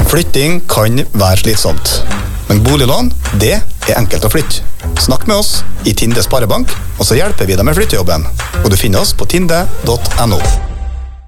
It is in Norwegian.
Flytting kan være slitsomt, men boliglån, det er enkelt å flytte. Snakk med oss i Tinde Sparebank, og så hjelper vi deg med flyttejobben. Og du finner oss på tinde.no.